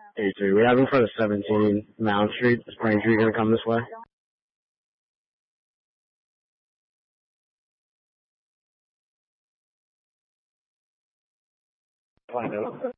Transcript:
83. We have him for the 17 Mount Street. Is Braintree going to come this way? Find out.